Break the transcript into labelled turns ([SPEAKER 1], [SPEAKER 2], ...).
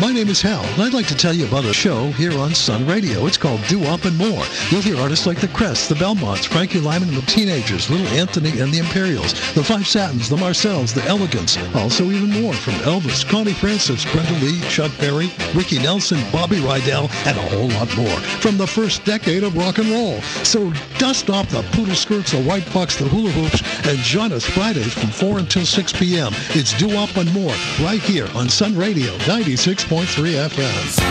[SPEAKER 1] My name is Hal, and I'd like to tell you about a show here on Sun Radio. It's called Doo-Wop and More. You'll hear artists like the Crests, the Belmonts, Frankie Lyman and the Teenagers, Little Anthony and the Imperials, the Five Satins, the Marcells, the Elegants. Also even more from Elvis, Connie Francis, Brenda Lee, Chuck Berry, Ricky Nelson, Bobby Rydell, and a whole lot more from the first decade of rock and roll. So dust off the poodle skirts, the white bucks, the hula hoops, and join us Fridays from 4 until 6 p.m. It's Doo-Wop and More right here on Sun Radio 96.3 FM.